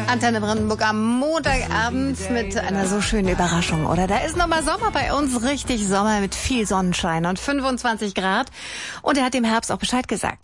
Antenne Brandenburg am Montagabend mit einer so schönen Überraschung, oder? Da ist nochmal Sommer bei uns, richtig Sommer mit viel Sonnenschein und 25 Grad. Und er hat dem Herbst auch Bescheid gesagt.